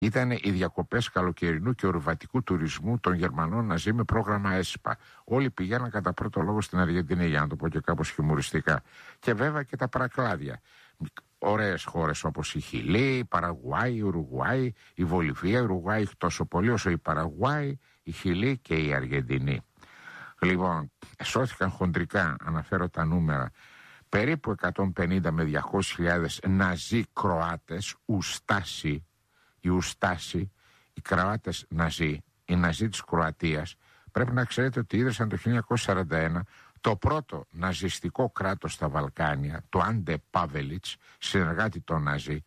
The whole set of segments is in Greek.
ήταν οι διακοπές καλοκαιρινού και ορειβατικού τουρισμού των Γερμανών Ναζί με πρόγραμμα ΕΣΠΑ. Όλοι πηγαίναν κατά πρώτο λόγο στην Αργεντινή, για να το πω και κάπως χιουμοριστικά. Και βέβαια και τα παρακλάδια. Ωραίες χώρες όπως η Χιλή, η Παραγουάη, η Ουρουγουάη, η Βολιβία. Η Ουρουγουάη τόσο πολύ όσο η Παραγουάη, η Χιλή και η Αργεντινή. Λοιπόν, σώθηκαν χοντρικά, αναφέρω τα νούμερα, περίπου 150 με 200.000 Ναζί Κροάτες, Ουστάσι, οι Κροάτες Ναζί, οι Ναζί της Κροατίας. Πρέπει να ξέρετε ότι ίδρυσαν το 1941 το πρώτο ναζιστικό κράτος στα Βαλκάνια, το Άντε Πάβελιτς, συνεργάτη των Ναζί,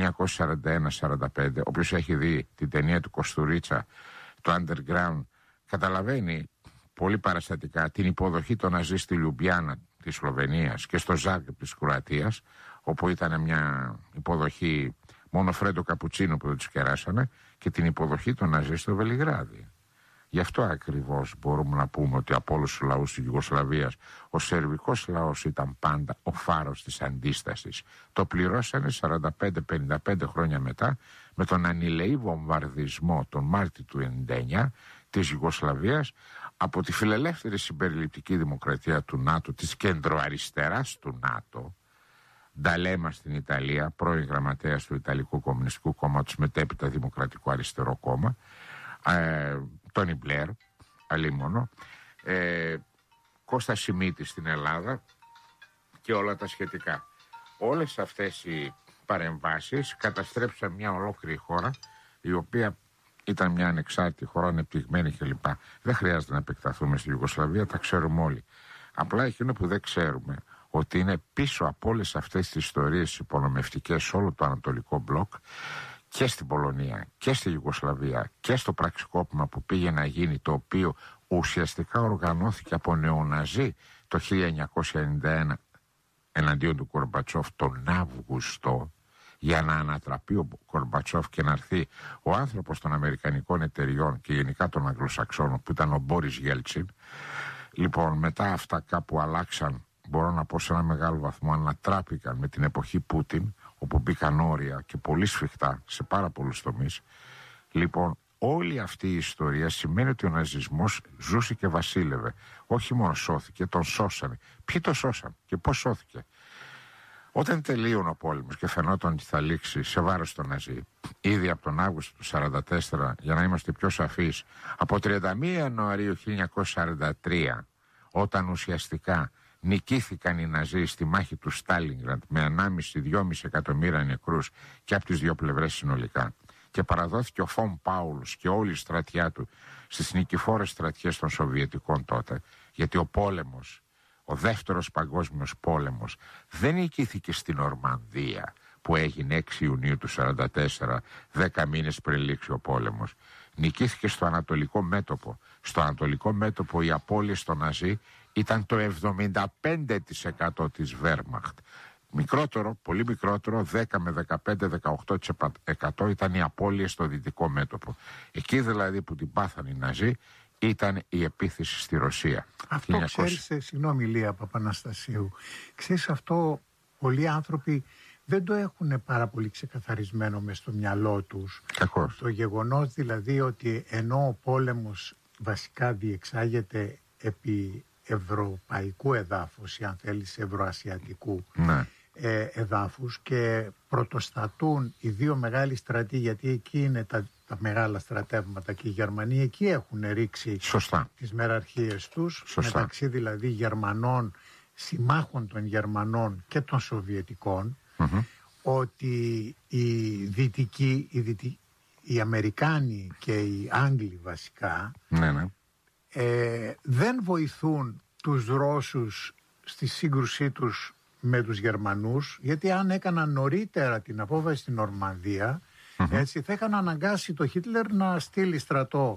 1941-45. Όποιος έχει δει την ταινία του Κοστουρίτσα, το Underground, καταλαβαίνει πολύ παραστατικά την υποδοχή των Ναζί στη Λιουμπιάννα της Σλοβενίας και στο Ζάγκρεπ της Κροατίας, όπου ήταν μια υποδοχή μόνο Φρέντο Καπουτσίνο που δεν τους κεράσανε, και την υποδοχή των Ναζί στο Βελιγράδι. Γι' αυτό ακριβώς μπορούμε να πούμε ότι από όλους τους λαούς της Ιουγκοσλαβίας ο σερβικός λαός ήταν πάντα ο φάρος της αντίστασης. Το πληρώσανε 45-55 χρόνια μετά με τον ανηλεή βομβαρδισμό τον Μάρτιο του 1999 της Ιουγκοσλαβίας από τη φιλελεύθερη συμπεριληπτική δημοκρατία του ΝΑΤΟ, της κεντροαριστεράς του ΝΑΤΟ, Νταλέμα στην Ιταλία, πρώην γραμματέας του Ιταλικού Κομμουνιστικού Κόμματος, μετέπειτα Δημοκρατικό Αριστερό Κόμμα, Τόνι Μπλερ, αλίμονο, Κώστα Σιμίτη στην Ελλάδα και όλα τα σχετικά. Όλες αυτές οι παρεμβάσεις καταστρέψαν μια ολόκληρη χώρα, η οποία ήταν μια ανεξάρτητη χώρα, ανεπτυγμένη κλπ. Δεν χρειάζεται να επεκταθούμε στη Ιουγκοσλαβία, τα ξέρουμε όλοι. Απλά εκείνο που δεν ξέρουμε, ότι είναι πίσω από όλες αυτές τις ιστορίες υπονομευτικές σε όλο το Ανατολικό Μπλοκ, και στην Πολωνία και στη Ιουγκοσλαβία και στο πραξικόπημα που πήγε να γίνει, το οποίο ουσιαστικά οργανώθηκε από νεοναζί το 1991 εναντίον του Κορμπατσόφ τον Αύγουστο, για να ανατραπεί ο Κορμπατσόφ και να έρθει ο άνθρωπος των Αμερικανικών εταιριών και γενικά των Αγγλοσαξώνων, που ήταν ο Μπόρις Γέλτσιν. Λοιπόν, μετά αυτά κάπου αλλάξαν, μπορώ να πω σε ένα μεγάλο βαθμό ανατράπηκαν με την εποχή Πούτιν, όπου μπήκαν όρια και πολύ σφιχτά σε πάρα πολλούς τομείς. Λοιπόν, όλη αυτή η ιστορία σημαίνει ότι ο ναζισμός ζούσε και βασίλευε. Όχι μόνο σώθηκε, τον σώσανε. Ποιοι το σώσαν και πώς σώθηκε? Όταν τελείωνε ο πόλεμος και φαινόταν ότι θα λήξει σε βάρος των Ναζί, ήδη από τον Αύγουστο του 1944, για να είμαστε πιο σαφείς, από 31 Ιανουαρίου 1943, όταν ουσιαστικά νικήθηκαν οι Ναζί στη μάχη του Στάλινγκραντ με 1,5-2,5 εκατομμύρια νεκρούς και από τις δύο πλευρές συνολικά, και παραδόθηκε ο Φον Πάουλος και όλη η στρατιά του στις νικηφόρες στρατιές των Σοβιετικών τότε, γιατί ο πόλεμος, ο δεύτερος παγκόσμιος πόλεμος, δεν νικήθηκε στην Ορμανδία που έγινε 6 Ιουνίου του 1944, 10 μήνες πριν λήξει ο πόλεμος. Νικήθηκε στο Ανατολικό Μέτωπο. Στο Ανατολικό Μέτωπο οι απώλειες των Ναζί ήταν το 75% της Βέρμαχτ. Μικρότερο, πολύ μικρότερο, 10 με 15-18% ήταν οι απώλειες στο Δυτικό Μέτωπο. Εκεί δηλαδή που την πάθαν οι Ναζί ήταν η επίθεση στη Ρωσία. Αυτό 1900... ξέρεις, συγγνώμη Λία Παπαναστασίου, ξέρεις, αυτό πολλοί άνθρωποι δεν το έχουν πάρα πολύ ξεκαθαρισμένο μες στο μυαλό τους. Κακώς. Το γεγονός δηλαδή ότι ενώ ο πόλεμος βασικά διεξάγεται επί ευρωπαϊκού εδάφους, ή αν θέλεις ευρωασιατικού, ναι, εδάφους, και πρωτοστατούν οι δύο μεγάλοι στρατοί, γιατί εκεί είναι τα μεγάλα στρατεύματα και οι Γερμανοί εκεί έχουν ρίξει τις μεραρχίες τους. Σωστά. Μεταξύ δηλαδή Γερμανών, συμμάχων των Γερμανών και των Σοβιετικών, ότι οι Δυτικοί, οι Αμερικάνοι και οι Άγγλοι βασικά, ναι, δεν βοηθούν τους Ρώσους στη σύγκρουσή τους με τους Γερμανούς, γιατί αν έκαναν νωρίτερα την απόβαση στην Ορμανδία, έτσι, θα είχαν αναγκάσει το Χίτλερ να στείλει στρατό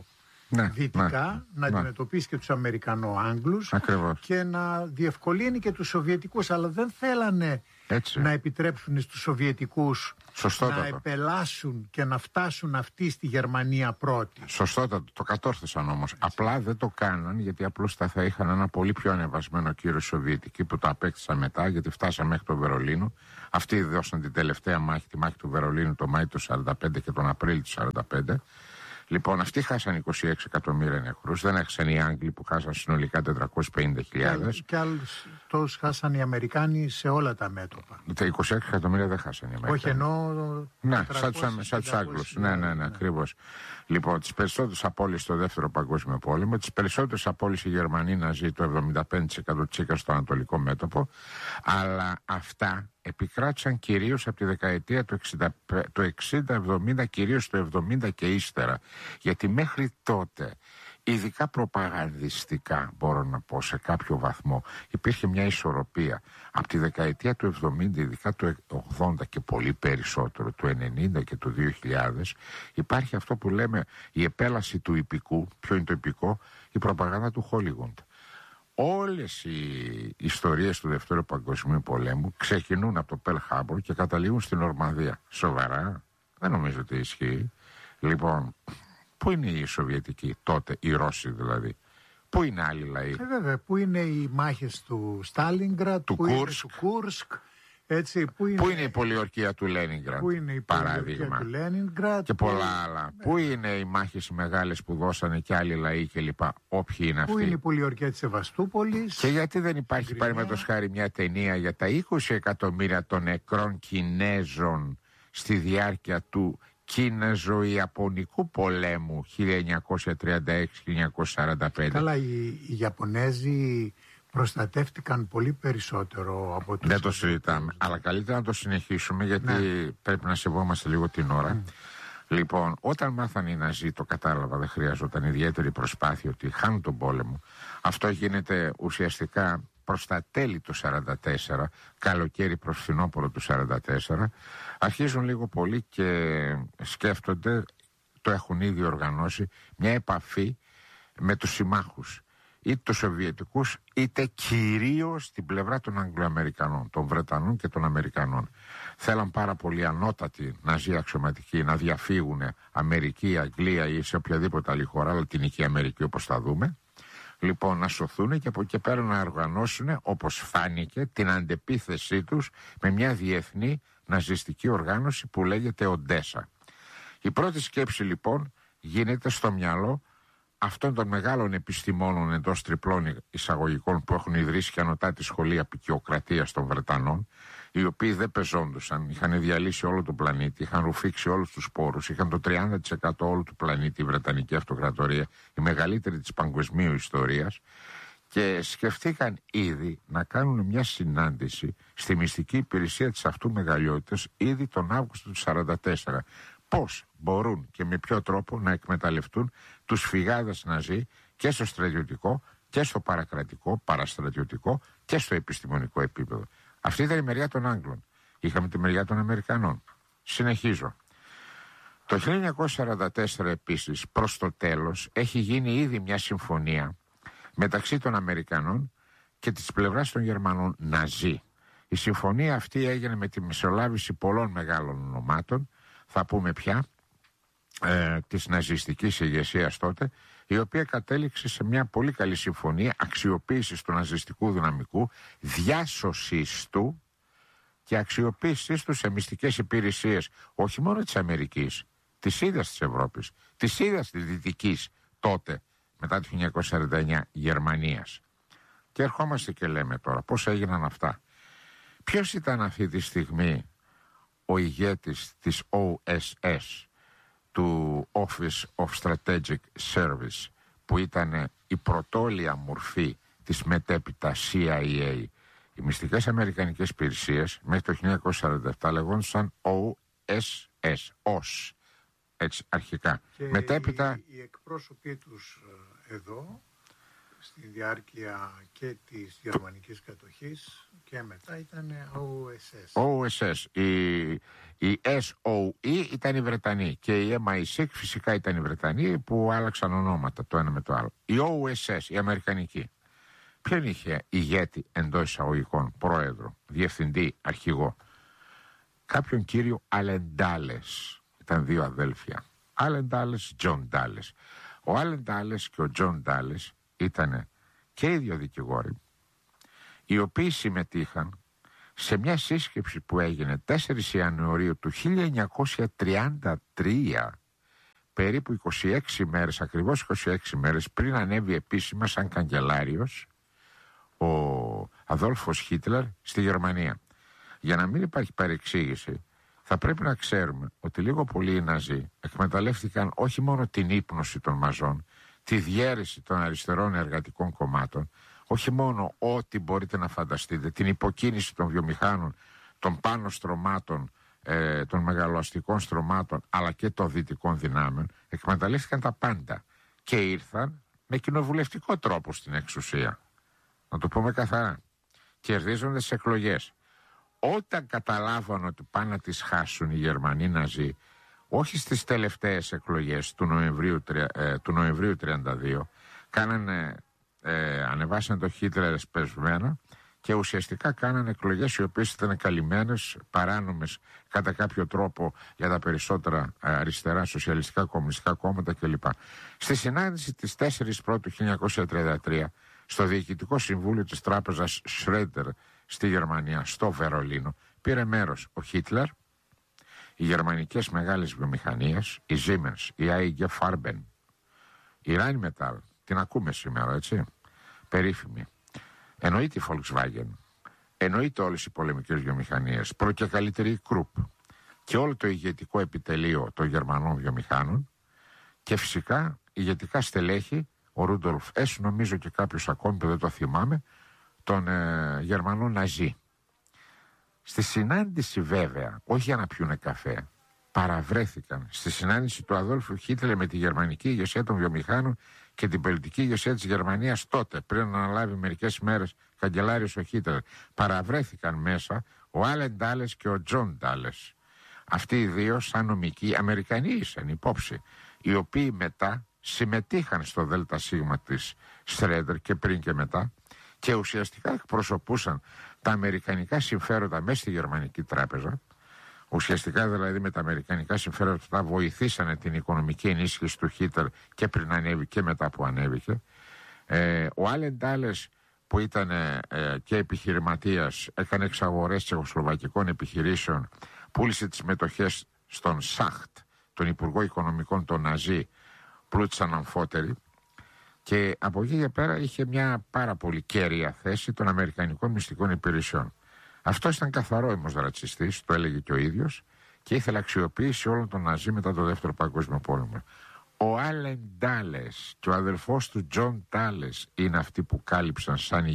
δυτικά, να αντιμετωπίσει και τους Αμερικανο-Άγγλους και να διευκολύνει και τους Σοβιετικούς, αλλά δεν θέλανε να επιτρέψουν στους Σοβιετικούς να επελάσουν και να φτάσουν αυτοί στη Γερμανία πρώτοι. Σωστότατο, το κατόρθωσαν όμως. Απλά δεν το κάναν, γιατί απλώς θα είχαν ένα πολύ πιο ανεβασμένο κύρος Σοβιετικοί που το απέκτησαν μετά, γιατί φτάσαμε μέχρι το Βερολίνο. Αυτοί δώσαν την τελευταία μάχη, τη μάχη του Βερολίνου, το Μάη του 1945 και τον Απρίλιο του 1945. Λοιπόν, αυτοί χάσαν 26 εκατομμύρια νεκρούς. Δεν έχασαν οι Άγγλοι που χάσαν συνολικά 450.000. Και άλλους τόσους χάσαν οι Αμερικάνοι σε όλα τα μέτωπα. Τα 26 εκατομμύρια δεν χάσαν οι Αμερικάνοι. Όχι, ενώ. Ναι, σαν τους Άγγλους. Ναι, ακριβώς. Λοιπόν, τις περισσότερες απώλειες στο Δεύτερο Παγκόσμιο Πόλεμο, τις περισσότερες απώλειες οι Γερμανοί Ναζί, το 75% τσίκα στο Ανατολικό μέτωπο, αλλά αυτά επικράτησαν κυρίως από τη δεκαετία του 60-70, κυρίως το 70 και ύστερα. Γιατί μέχρι τότε, ειδικά προπαγανδιστικά, μπορώ να πω σε κάποιο βαθμό, υπήρχε μια ισορροπία. Από τη δεκαετία του 70, ειδικά του 80 και πολύ περισσότερο, του 90 και του 2000, υπάρχει αυτό που λέμε η επέλαση του ιππικού. Ποιο είναι το ιππικό? Η προπαγάνδα του Hollywood. Όλες οι ιστορίες του Δευτέρου Παγκοσμίου Πολέμου ξεκινούν από το Πέρλ Χάρμπορ και καταλήγουν στην Νορμανδία. Σοβαρά? Δεν νομίζω ότι ισχύει. Λοιπόν, πού είναι οι Σοβιετικοί τότε, οι Ρώσοι δηλαδή? Πού είναι άλλοι λαοί? Βέβαια, πού είναι οι μάχες του Στάλινγκρατ, του Κούρσκ, έτσι, πού είναι η πολιορκία του Λένινγκραντ, πού είναι η πολιορκία του Λένινγκραντ και πολλά άλλα. Πού είναι οι μάχες οι μεγάλες που δώσανε και άλλοι λαοί κλπ. Όποιοι είναι αυτοί? Πού είναι η πολιορκία της Σεβαστούπολης? Και γιατί δεν υπάρχει, παραδείγματος χάρη, μια ταινία για τα 20 εκατομμύρια των νεκρών Κινέζων στη διάρκεια του Κίνεζο-Ιαπωνικού πολέμου 1936-1945? Καλά, οι Ιαπωνέζοι προστατεύτηκαν πολύ περισσότερο από τους. Δεν το συζητάμε, αλλά καλύτερα να το συνεχίσουμε, γιατί πρέπει να σεβόμαστε λίγο την ώρα. Λοιπόν, όταν μάθαν οι Ναζί, το κατάλαβα, δεν χρειαζόταν ιδιαίτερη προσπάθεια, ότι χάνουν τον πόλεμο. Αυτό γίνεται ουσιαστικά προς τα τέλη του 1944, καλοκαίρι προς φθινόπωρο του 1944. Αρχίζουν λίγο πολύ και σκέφτονται, το έχουν ήδη οργανώσει, μια επαφή με τους συμμάχους, είτε τους Σοβιετικούς είτε κυρίως την πλευρά των Αγγλοαμερικανών, των Βρετανών και των Αμερικανών. Θέλαν πάρα πολύ ανώτατοι Ναζί αξιωματικοί να διαφύγουν Αμερική, Αγγλία ή σε οποιαδήποτε άλλη χώρα, Λατινική Αμερική όπως θα δούμε. Λοιπόν, να σωθούν και από εκεί πέρα να οργανώσουν, όπως φάνηκε, την αντεπίθεσή τους με μια διεθνή ναζιστική οργάνωση που λέγεται Οντέσα. Η πρώτη σκέψη λοιπόν γίνεται στο μυαλό αυτών των μεγάλων επιστημόνων εντός τριπλών εισαγωγικών που έχουν ιδρύσει και ανωτά τη σχολή απικιοκρατίας των Βρετανών, οι οποίοι δεν πεζόντουσαν, είχαν διαλύσει όλο τον πλανήτη, είχαν ρουφήξει όλους τους σπόρους, είχαν το 30% όλου του πλανήτη η Βρετανική Αυτοκρατορία, η μεγαλύτερη της παγκοσμίου ιστορίας, και σκεφτήκαν ήδη να κάνουν μια συνάντηση στη μυστική υπηρεσία της αυτού μεγαλειότητας ήδη τον Αύγουστο του 1944. Πώς μπορούν και με ποιο τρόπο να εκμεταλλευτούν τους φυγάδες Ναζί και στο στρατιωτικό και στο παρακρατικό, παραστρατιωτικό και στο επιστημονικό επίπεδο. Αυτή ήταν η μεριά των Άγγλων. Είχαμε τη μεριά των Αμερικανών. Συνεχίζω. Το 1944 επίσης, προς το τέλος, έχει γίνει ήδη μια συμφωνία μεταξύ των Αμερικανών και της πλευράς των Γερμανών Ναζί. Η συμφωνία αυτή έγινε με τη μεσολάβηση πολλών μεγάλων ονομάτων, θα πούμε πια, της ναζιστικής ηγεσίας τότε, η οποία κατέληξε σε μια πολύ καλή συμφωνία αξιοποίησης του ναζιστικού δυναμικού, διάσωσης του και αξιοποίησης του σε μυστικές υπηρεσίες, όχι μόνο της Αμερικής, της ίδιας της Ευρώπης, της ίδιας της Δυτικής τότε, μετά το 1949, Γερμανίας. Και ερχόμαστε και λέμε τώρα πώς έγιναν αυτά. Ποιος ήταν αυτή τη στιγμή ο ηγέτης της OSS, του Office of Strategic Service, που ήταν η πρωτόλια μορφή της μετέπειτα CIA? Οι μυστικές αμερικανικές υπηρεσίες μέχρι το 1947 λεγόντουσαν OSS, OS, έτσι αρχικά. Και μετέπειτα οι εκπρόσωποι τους εδώ στη διάρκεια και της γερμανικής κατοχής και μετά ήταν OSS. OSS. Η SOE ήταν οι Βρετανοί και η MI6 φυσικά ήταν οι Βρετανοί που άλλαξαν ονόματα το ένα με το άλλο. Η OSS, η Αμερικανική, ποιον είχε ηγέτη εντός εισαγωγικών, πρόεδρο, διευθυντή, αρχηγό? Κάποιον κύριο Άλεν Ντάλες. Ήταν δύο αδέλφια. Άλεν Ντάλες, Τζον Ντάλες. Ο Άλεν Ντάλες και ο Τζον Ντάλες ήταν και οι δύο δικηγόροι, οι οποίοι συμμετείχαν σε μια σύσκεψη που έγινε 4 Ιανουαρίου του 1933, περίπου 26 μέρες, ακριβώς 26 μέρες πριν ανέβει επίσημα σαν καγκελάριος ο Αδόλφος Χίτλερ στη Γερμανία. Για να μην υπάρχει παρεξήγηση, θα πρέπει να ξέρουμε ότι λίγο πολύ οι Ναζί εκμεταλλεύτηκαν όχι μόνο την ύπνωση των μαζών, τη διαίρεση των αριστερών εργατικών κομμάτων, όχι μόνο ό,τι μπορείτε να φανταστείτε, την υποκίνηση των βιομηχάνων, των πάνω στρωμάτων, των μεγαλοαστικών στρωμάτων, αλλά και των δυτικών δυνάμεων, εκμεταλλεύτηκαν τα πάντα και ήρθαν με κοινοβουλευτικό τρόπο στην εξουσία. Να το πούμε καθαρά. Κερδίζονται τις εκλογές. Όταν καταλάβαν ότι πάνε να τις χάσουν οι Γερμανοί Ναζί, όχι στις τελευταίες εκλογές του Νοεμβρίου 32, ανεβάσαν το Χίτλερ εσπεσμένα και ουσιαστικά κάνανε εκλογές οι οποίες ήταν καλυμμένες, παράνομες κατά κάποιο τρόπο για τα περισσότερα αριστερά σοσιαλιστικά κομμουνιστικά κόμματα κλπ. Στη συνάντηση της 4 Πρώτου 1933 στο Διοικητικό Συμβούλιο της Τράπεζας Schroeder στη Γερμανία, στο Βερολίνο, πήρε μέρος ο Χίτλερ, οι γερμανικές μεγάλες βιομηχανίες, η Siemens, η IG Farben, η Rheinmetall, την ακούμε σήμερα, έτσι, περίφημη. Εννοείται η Volkswagen, εννοείται όλες οι πολεμικές βιομηχανίες, πρώτη και καλύτερη η Krupp και όλο το ηγετικό επιτελείο των Γερμανών βιομηχάνων και φυσικά ηγετικά στελέχη, ο Ρούντολφ Ες, νομίζω και κάποιος ακόμη που δεν το θυμάμαι, των Γερμανών Ναζί. Στη συνάντηση βέβαια, όχι για να πιούνε καφέ, παραβρέθηκαν στη συνάντηση του Αδόλφου Χίτλερ με τη γερμανική ηγεσία των βιομηχάνων και την πολιτική ηγεσία της Γερμανίας τότε, πριν να αναλάβει μερικές μέρες καγκελάριος ο Χίτλερ. Παραβρέθηκαν μέσα ο Άλεν Ντάλες και ο Τζον Ντάλες. Αυτοί οι δύο σαν νομικοί Αμερικανοί ήσαν υπόψη, οι οποίοι μετά συμμετείχαν στο ΔΣ της Schroeder και πριν και μετά και ουσιαστικά εκπροσωπούσαν τα αμερικανικά συμφέροντα μέσα στη Γερμανική Τράπεζα. Ουσιαστικά δηλαδή με τα αμερικανικά συμφέροντα βοηθήσανε την οικονομική ενίσχυση του Χίτλερ και πριν ανέβη και μετά που ανέβηκε. Ο Άλεν Ντάλες που ήταν και επιχειρηματίας, έκανε εξαγορές τσεχοσλοβακικών επιχειρήσεων, πούλησε τις μετοχές στον Σάχτ, τον Υπουργό Οικονομικών των Ναζί, πλούτησαν αμφότεροι. Και από εκεί και πέρα είχε μια πάρα πολύ κέρια θέση των Αμερικανικών μυστικών υπηρεσιών. Αυτό ήταν καθαρό όμως ρατσιστής, το έλεγε και ο ίδιος, και ήθελε αξιοποίηση όλων των Ναζί μετά το Δεύτερο Παγκόσμιο Πόλεμο. Ο Άλεν Ντάλες και ο αδελφός του Τζον Ντάλες είναι αυτοί που κάλυψαν σαν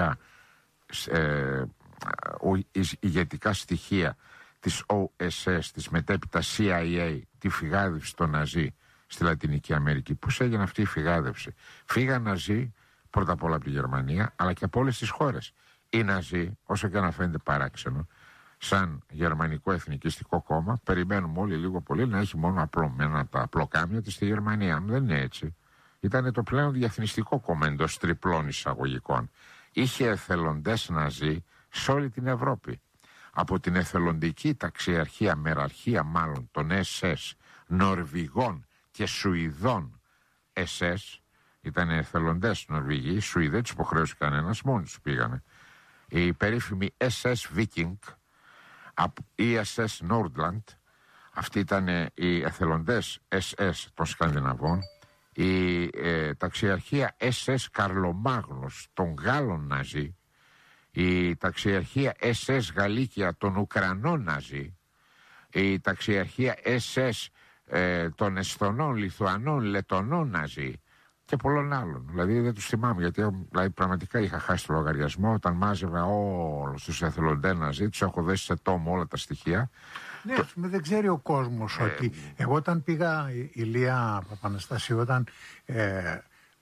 ηγετικά στοιχεία της OSS, της μετέπειτα CIA, τη φυγάδευση των Ναζί στη Λατινική Αμερική. Πώς έγινε αυτή η φυγάδευση? Φύγαν Ναζί πρώτα απ' όλα από τη Γερμανία, αλλά και από όλες τις χώρες. Οι Ναζί, όσο και να φαίνεται παράξενο, σαν γερμανικό εθνικιστικό κόμμα, περιμένουμε όλοι λίγο πολύ να έχει μόνο απλωμένα τα πλοκάμια της στη Γερμανία. Δεν είναι έτσι. Ήταν το πλέον διεθνιστικό κόμμα εντός τριπλών εισαγωγικών. Είχε εθελοντές Ναζί σε όλη την Ευρώπη. Από την εθελοντική ταξιαρχία, μεραρχία μάλλον, των SS, Νορβηγών και Σουηδών SS, ήταν εθελοντές Νορβηγοί, Σουηδοί δεν τους υποχρέωσε κανένας, μόνοι τους πήγανε. Η περίφημη SS Viking, η SS Nordland, αυτοί ήταν οι εθελοντές SS των Σκανδιναβών, η ταξιαρχία SS Καρλομάγνος των Γάλλων Ναζί, η ταξιαρχία SS Γαλλίκια των Ουκρανών Ναζί, η ταξιαρχία SS των Εσθονών, Λιθουανών, Λετονών Ναζί και πολλών άλλων. Δηλαδή δεν τους θυμάμαι, γιατί δηλαδή, πραγματικά είχα χάσει το λογαριασμό όταν μάζευα όλους τους εθελοντές Ναζί, τους έχω δέσει σε τόμο όλα τα στοιχεία. Ναι, δεν ξέρει ο κόσμος ότι εγώ όταν πήγα, Ηλία Παπαναστάση, όταν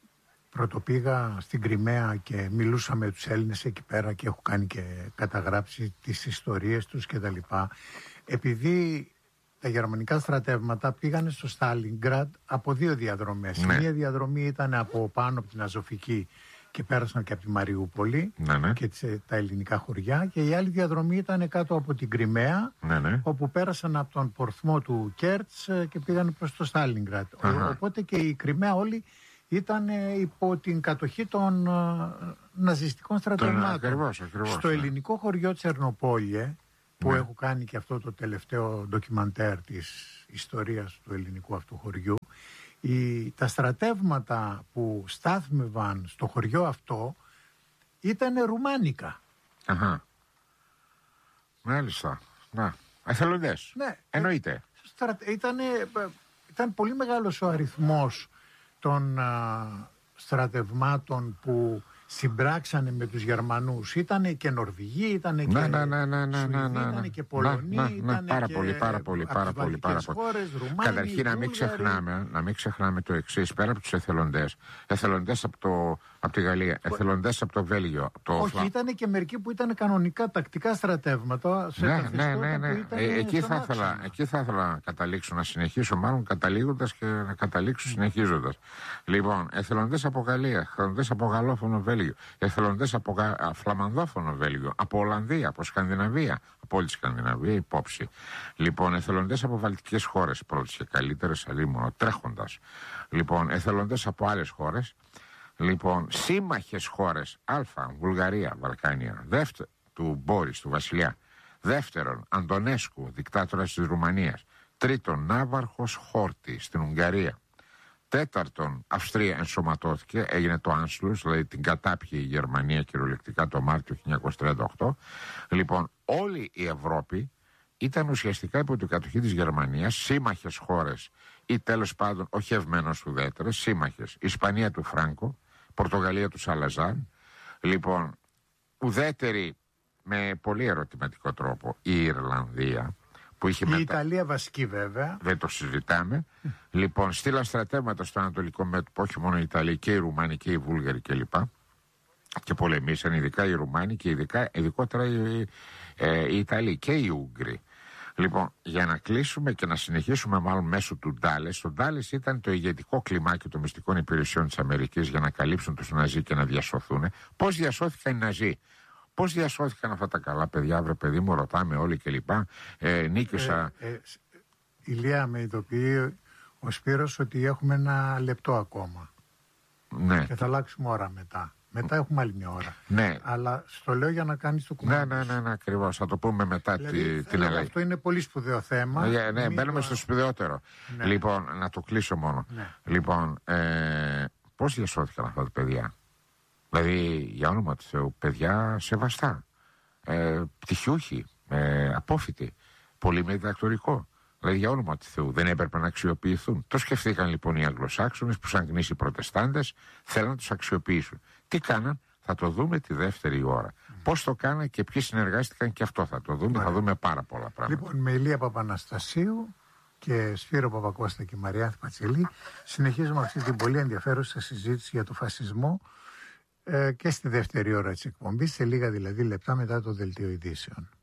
Πρωτοπήγα στην Κριμαία και μιλούσα με τους Έλληνες εκεί πέρα και έχω κάνει και καταγράψει τις ιστορίες τους κτλ. Επειδή τα γερμανικά στρατεύματα πήγανε στο Στάλινγκραντ από 2 διαδρομές. Μία διαδρομή ήταν από πάνω από την Αζωφική και πέρασαν και από τη Μαριούπολη και τα ελληνικά χωριά, και η άλλη διαδρομή ήταν κάτω από την Κριμαία, όπου πέρασαν από τον πορθμό του Κέρτς και πήγαν προς το Στάλινγκραντ. Οπότε και η Κριμαία όλη ήταν υπό την κατοχή των ναζιστικών στρατευμάτων. Ακριβώς, στο ελληνικό χωριό Τσερνοπόλιε, που έχω κάνει και αυτό το τελευταίο ντοκιμαντέρ της ιστορίας του ελληνικού αυτού χωριού, τα στρατεύματα που στάθμευαν στο χωριό αυτό ήταν ρουμάνικα. Μάλιστα. Να. Εθελοντές. Ναι. Εννοείται. Ήταν πολύ μεγάλος ο αριθμός των στρατευμάτων που συμπράξανε με τους Γερμανούς. Ήτανε και Νορβηγοί, ήτανε και Σουηδοί, ήτανε και Πολωνοί, ήτανε πάρα και πολύ. χώρες, Ρουμάνοι, Καταρχήν να μην ξεχνάμε το εξής, πέρα από τους εθελοντές από τη Γαλλία, εθελοντές από το Βέλγιο. Όχι, ήτανε και μερικοί που ήταν κανονικά τακτικά στρατεύματα. Εκεί θα ήθελα να καταλήξω, να συνεχίσω μάλλον καταλήγοντας και να καταλήξω συνεχίζοντας. Λοιπόν, εθελοντές από Γαλλία, εθελοντές από γαλλόφωνο Βέλγιο, εθελοντές από φλαμανδόφωνο Βέλγιο, από Ολλανδία, από Σκανδιναβία, από όλη τη Σκανδιναβία υπόψη. Λοιπόν, εθελοντές από βαλτικές χώρες, πρώτες και καλύτερες αλίμονο, τρέχοντας. Λοιπόν, εθελοντές από άλλες χώρες. Λοιπόν, σύμμαχες χώρες, Βουλγαρία, Βαλκάνια, του Μπόρις, του Βασιλιά. Δεύτερον, Αντωνέσκου, δικτάτορας της Ρουμανίας. Τρίτον, Ναύαρχος Χόρτη στην Ουγγαρία. Τέταρτον, Αυστρία ενσωματώθηκε, έγινε το Άνσλους, δηλαδή την κατάπιε η Γερμανία κυριολεκτικά το Μάρτιο 1938. Λοιπόν, όλη η Ευρώπη ήταν ουσιαστικά υπό την κατοχή της Γερμανίας, σύμμαχες χώρες ή τέλος πάντων όχι ευμένως ουδέτερες, σύμμαχες. Ισπανία του Φράγκο, Πορτογαλία του Σαλαζάν. Λοιπόν, ουδέτερη με πολύ ερωτηματικό τρόπο η Ιρλανδία. Η Ιταλία βασική βέβαια. Δεν το συζητάμε. Λοιπόν, στείλαν στρατεύματα στο Ανατολικό μέτωπο, όχι μόνο οι Ιταλοί και οι Ρουμάνοι και οι Βούλγαροι κλπ. Και πολεμήσαν ειδικά οι Ρουμάνοι και ειδικότερα οι Ιταλοί και οι Ούγγροι. Λοιπόν, για να κλείσουμε και να συνεχίσουμε μάλλον μέσω του Ντάλες. Το Ντάλες ήταν το ηγετικό κλιμάκιο των μυστικών υπηρεσιών της Αμερικής για να καλύψουν τους Ναζί και να διασωθούν. Πώς διασώθηκαν οι Ναζί? Πώς διασώθηκαν αυτά τα καλά παιδιά, βρε παιδί μου, ρωτάμε όλοι κλπ. Νίκησα. Ηλία, με ειδοποιεί ο Σπύρος ότι έχουμε 1 λεπτό ακόμα. Ναι. Και θα αλλάξουμε ώρα μετά. Μετά έχουμε άλλη μια ώρα. Ναι. Αλλά στο λέω για να κάνεις το κομμάτι. Ναι, ακριβώς. Θα το πούμε μετά την αλλαγή. Αυτό είναι πολύ σπουδαίο θέμα. Ναι, μπαίνουμε στο σπουδαιότερο. Ναι. Λοιπόν, να το κλείσω μόνο. Ναι. Λοιπόν, πώς διασώθηκαν αυτά τα παιδιά? Δηλαδή, για όνομα του Θεού, παιδιά σεβαστά, πτυχιούχοι, απόφοιτοι, πολύ με διδακτορικό. Δηλαδή, για όνομα του Θεού, δεν έπρεπε να αξιοποιηθούν. Το σκεφτήκαν λοιπόν οι Αγγλοσάξονες, που σαν γνήσιοι προτεστάντες θέλουν να τους αξιοποιήσουν. Τι κάναν? Θα το δούμε τη δεύτερη ώρα. Πώς το κάναν και ποιοι συνεργάστηκαν, και αυτό θα το δούμε. Θα δούμε πάρα πολλά πράγματα. Λοιπόν, με Ηλία Παπαναστασίου και Σπύρο Παπακώστα και Μαριάνθη Πατσελή συνεχίζουμε αυτή την πολύ ενδιαφέρουσα συζήτηση για το φασισμό και στη δεύτερη ώρα της εκπομπής, σε λίγα δηλαδή λεπτά μετά το δελτίο ειδήσεων.